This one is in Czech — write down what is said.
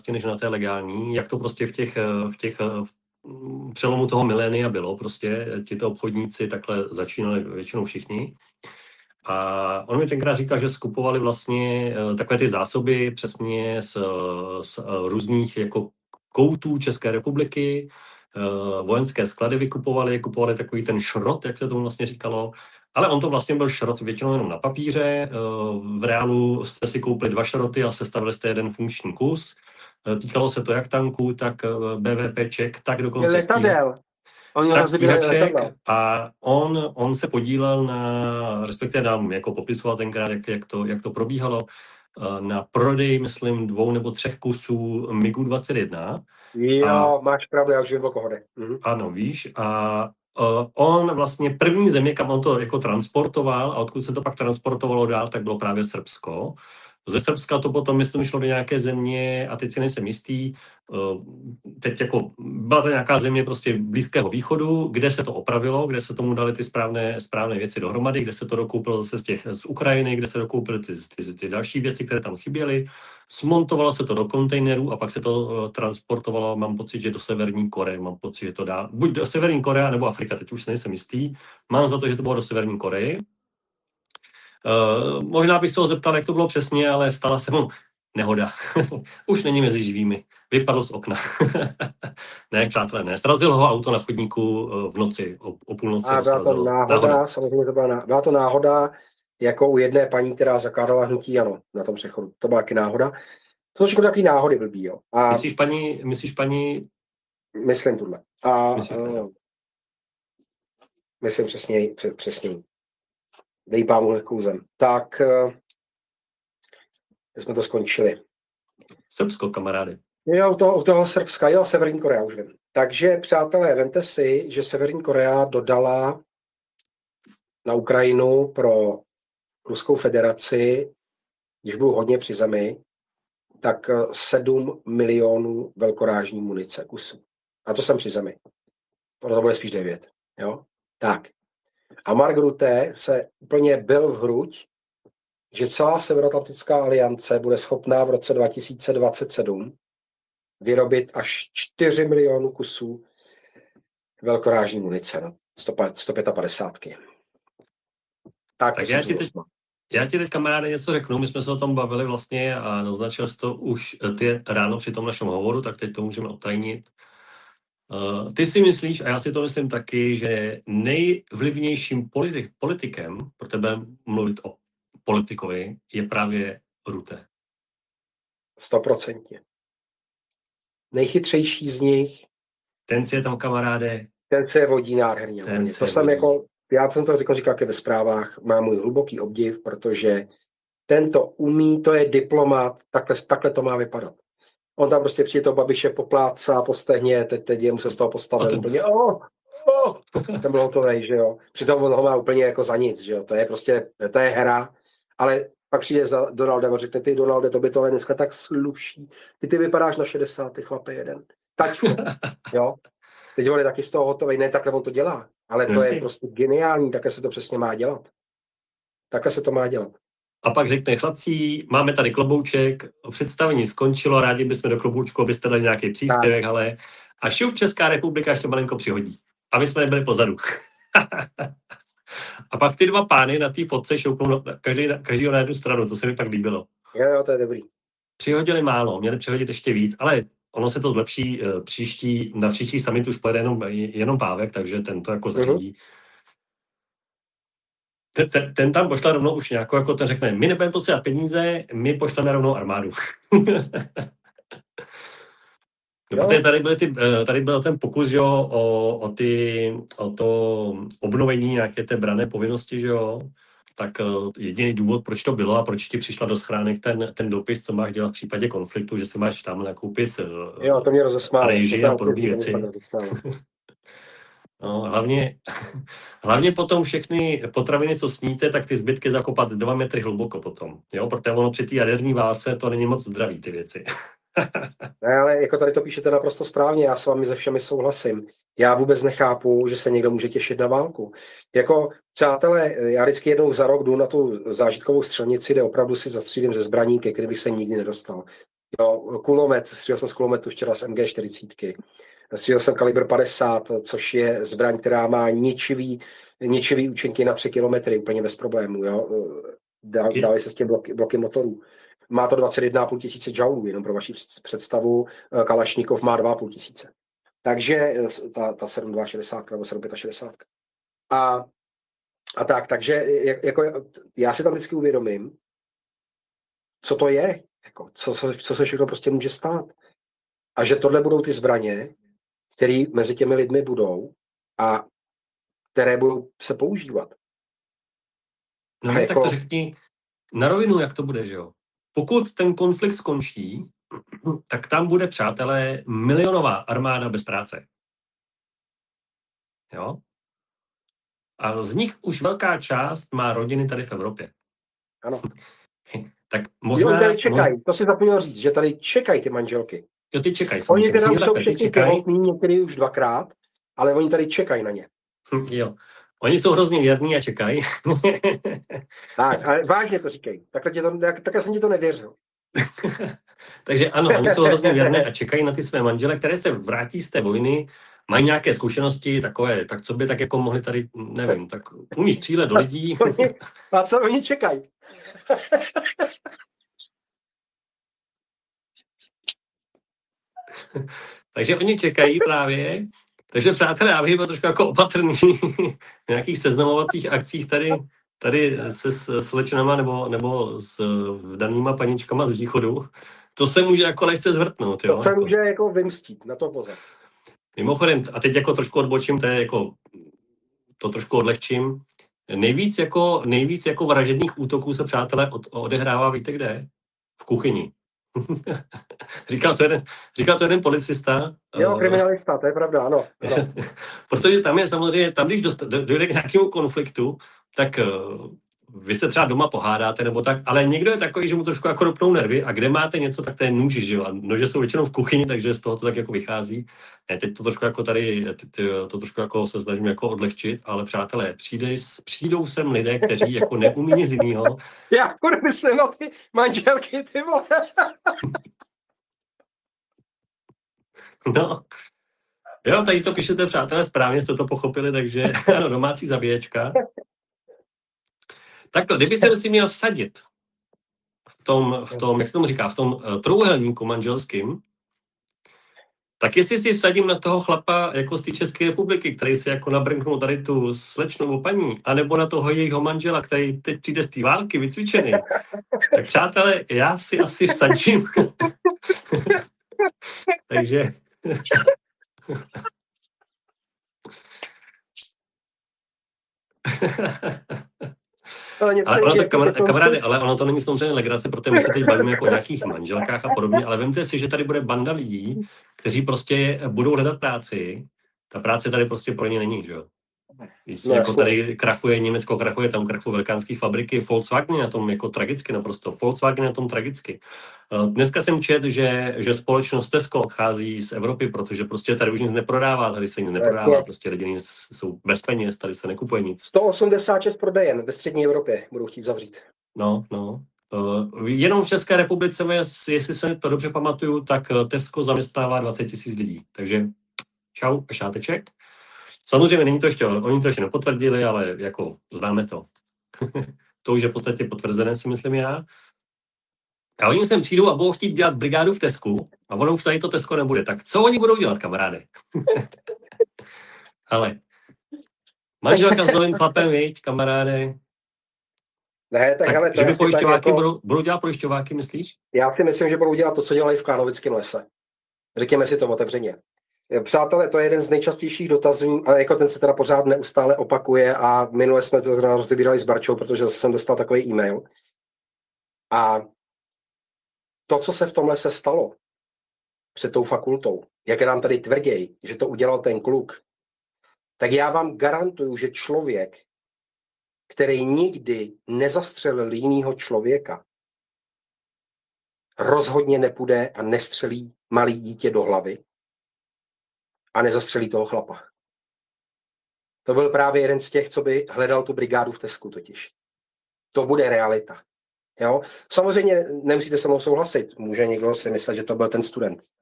než na té legální, jak to prostě v přelomu toho milénia bylo prostě, tito obchodníci takhle začínali většinou všichni. A on mi tenkrát říkal, že skupovali vlastně takové ty zásoby přesně z různých jako koutů České republiky, vojenské sklady kupovali takový ten šrot, jak se tomu vlastně říkalo, ale on to vlastně byl šrot většinou jenom na papíře, v reálu jste si koupili 2 šroty a sestavili jste jeden funkční kus. Týkalo se to jak tanků, tak BVPček, tak dokonce letadel. stíhaček a on se podílel respektive nám jako popisoval tenkrát, jak to probíhalo, na prodej, myslím, 2 nebo 3 kusů MiGu 21. Jo, máš pravdu, já už vím, o koho jde. Ano, víš, a on vlastně první země, kam on to jako transportoval a odkud se to pak transportovalo dál, tak bylo právě Srbsko. Ze Srbska to potom, myslím, šlo do nějaké země, a teď si nejsem jistý, teď jako byla to nějaká země prostě Blízkého východu, kde se to opravilo, kde se tomu dali ty správné věci dohromady, kde se to dokoupilo zase z Ukrajiny, kde se dokoupily ty další věci, které tam chyběly. Smontovalo se to do kontejnerů a pak se to transportovalo, mám pocit, že do Severní Koreje, mám pocit, že to dá, buď do Severní Korea nebo Afrika, teď už se nejsem jistý. Mám za to, že to bylo do Severní Koreji. Možná bych se ho zeptal, jak to bylo přesně, ale stala se mu nehoda. Už není mezi živými. Vypadl z okna. Ne, přátelé, ne. Srazil ho auto na chodníku v noci, o půlnoci. A byla to náhoda, samozřejmě byla to náhoda, jako u jedné paní, která zakládala hnutí ANO na tom přechodu. To byla taky náhoda. To jsou takový náhody blbý, jo. A myslíš paní? Myslím tuhle. Myslím přesně. Dej pámu kouzem. Tak, jsme to skončili. Srbsko, kamarády. Jo, u toho Srbska, jo, Severní Korea, už vím. Takže, přátelé, vemte si, že Severní Korea dodala na Ukrajinu pro Ruskou federaci, když budu hodně při zemi, tak 7 milionů velkorážní munice kusů. A to jsem při zemi. To bude spíš 9. Jo? Tak. A Mark Rutte se úplně byl v hruď, že celá Severoatlantická aliance bude schopná v roce 2027 vyrobit až 4 milionů kusů velkorážní munice, no, 155. Tak já ti teď, kamaráde, něco řeknu. My jsme se o tom bavili vlastně a naznačil jsi to už ty ráno při tom našem hovoru, tak teď to můžeme otajnit. Ty si myslíš, a já si to myslím taky, že nejvlivnějším politikem, pro tebe mluvit o politikovi, je právě Rutte. 100%. Nejchytřejší z nich. Ten si je tam, kamaráde. Ten se vodí nádherně. Já jsem to říkal ve zprávách, mám můj hluboký obdiv, protože tento umí, to je diplomat, takhle to má vypadat. On tam prostě přijde toho Babiše poplácá po stehně, teď jemu se z toho postavil úplně, ten byl hotovej, že jo. Přitom on ho má úplně jako za nic, že jo. To je hra, ale pak přijde za Donaldem a řekne, ty Donalde, to by tohle dneska tak sluší. Ty vypadáš na 60, ty chlape jeden. Tačko, jo. Teď on je taky z toho hotovej, ne takhle on to dělá, ale to je prostě geniální, takhle se to přesně má dělat. Takhle se to má dělat. A pak řekne, chlapci, máme tady klobouček, představení skončilo, rádi bychom do kloboučku, abyste dali nějaký příspěvek, ale a šup Česká republika ještě malinko přihodí. A my jsme nebyli pozadu. A pak ty 2 pány na té fotce šoupnou každýho na jednu stranu, to se mi pak líbilo. Jo, to je dobrý. Přihodili málo, měli přihodit ještě víc, ale ono se to zlepší na příští summit už pojede jenom Pávek, takže ten to jako zařídí. Ten tam pošle rovnou už nějakou, jako ten řekne, my nebudeme posílat peníze, my pošleme rovnou armádu. Protože tady byl ten pokus, že jo, o to obnovení nějaké té branné povinnosti, že jo, tak jediný důvod, proč to bylo a proč ti přišla do schránek ten dopis, co máš dělat v případě konfliktu, že si máš tam nakoupit to mě rozesmálo. Rejži a podobné věci. No, hlavně potom všechny potraviny, co sníte, tak ty zbytky zakopat 2 metry hluboko potom. Jo? Protože ono při té jaderní válce to není moc zdravý, ty věci. Ne, ale jako tady to píšete naprosto správně, já s vámi se všemi souhlasím. Já vůbec nechápu, že se někdo může těšit na válku. Jako, přátelé, já vždycky jednou za rok jdu na tu zážitkovou střelnici, kde opravdu si zastřílím ze zbraní, ke který bych se nikdy nedostal. Jo, kulomet, střílel jsem z kulometu včera z MG40. Střílel jsem kalibr 50, což je zbraň, která má ničivý účinky na 3 kilometry, úplně bez problémů. Jo. Dávají se s tím bloky motorů. Má to 21,5 tisíce joulů, jenom pro vaši představu. Kalašnikov má 2,5 tisíce. Takže ta 7,260 nebo 7,65. A takže jako, já si tam vždycky uvědomím, co to je, jako, co se všechno prostě může stát. A že tohle budou ty zbraně, které mezi těmi lidmi budou a které budou se používat. No tak to řekni na rovinu, jak to bude, že jo? Pokud ten konflikt skončí, tak tam bude, přátelé, milionová armáda bez práce. Jo? A z nich už velká část má rodiny tady v Evropě. Ano. Tak možná... Jo, tady čekají, to si zapomněl říct, že tady čekají ty manželky. Jo, ty čekají. Oni teda už jsou všichni těhotní, některý už 2krát, ale oni tady čekají na ně. Jo. Oni jsou hrozně věrní a čekají. Tak, ale vážně to říkají. Takhle jsem ti to nevěřil. Takže ano, oni jsou hrozně věrné a čekají na ty své manžele, které se vrátí z té vojny, mají nějaké zkušenosti takové, tak co by tak jako mohli tady, nevím, tak umí střílet do lidí. A co oni čekají? Takže oni čekají právě. Takže přátelé, já bych byl trošku jako opatrný v nějakých seznamovacích akcích tady se slečnama nebo s danýma paničkama z východu. To se může jako lehce zvrtnout. Jo? To se může jako vymstít, na to pozor. Mimochodem, a teď jako trošku odbočím, to trošku odlehčím. Nejvíc jako vražedných útoků se, přátelé, odehrává, víte kde? V kuchyni. Říkal to jeden policista. Jo, kriminalista, to je pravda, ano. Protože tam je samozřejmě, když dojde k nějakému konfliktu, tak vy se třeba doma pohádáte nebo tak, ale někdo je takový, že mu trošku jako ropnou nervy a kde máte něco, tak to je nůži, že jo? A nože jsou většinou v kuchyni, takže z toho to tak jako vychází. Teď to trošku jako to trošku jako se snažím jako odlehčit, ale přátelé, přijdou sem lidé, kteří jako neumí nic jiného. Já myslím na ty manželky, ty vole. No. Jo, tady to píšete, přátelé, správně jste to pochopili, takže ano, domácí zabíječka. Tak kdyby se si měl vsadit v tom, jak se tomu říká, v tom trojúhelníku manželským, tak jestli si vsadím na toho chlapa jako z té České republiky, který si jako nabrnknul tady tu slečnou paní, anebo na toho jejího manžela, který teď přijde z té války vycvičený, tak přátelé, já si asi vsadím. Takže... Ale ono to, kamarády, ale ono to není samozřejmě legrace, protože my se teď bavíme jako o nějakých manželkách a podobně, ale vemte si, že tady bude banda lidí, kteří prostě budou hledat práci. Ta práce tady prostě pro ně není, že jo? No, jako tady Německo krachuje, tam krachují velikánské fabriky, Volkswagen je na tom jako tragicky naprosto, Volkswagen je na tom tragicky. Dneska jsem četl, že společnost Tesco odchází z Evropy, protože prostě tady už nic neprodává, tady se nic neprodává, prostě lidi jsou bez peněz, tady se nekupuje nic. 186 prodejen ve střední Evropě budou chtít zavřít. No. Jenom v České republice, jestli se to dobře pamatuju, tak Tesco zaměstnává 20 000 lidí, takže čau a šáteček. Samozřejmě oni to ještě nepotvrdili, ale jako známe to. To už je v podstatě potvrzené, si myslím já. A oni sem přijdou a budou chtít dělat brigádu v Tesku a ono už tady to Tesco nebude. Tak co oni budou dělat, kamaráde? Ale manželka s novým chlapem, viď, kamaráde. Ne, tak hele, že by pojišťováky jako... budou dělat pojišťováky, myslíš? Já si myslím, že budou dělat to, co dělají v Karlovickém lese. Řekněme si to otevřeně. Přátelé, to je jeden z nejčastějších dotazů, ale jako ten se teda pořád neustále opakuje a minule jsme to rozebírali s Barčou, protože jsem dostal takový e-mail. A to, co se v tom lese stalo před tou fakultou, jak nám tady tvrději, že to udělal ten kluk, tak já vám garantuju, že člověk, který nikdy nezastřelil jinýho člověka, rozhodně nepůjde a nestřelí malý dítě do hlavy a nezastřelí toho chlapa. To byl právě jeden z těch, co by hledal tu brigádu v Tesku totiž. To bude realita. Jo? Samozřejmě nemusíte se mnou souhlasit. Může někdo si myslet, že to byl ten student.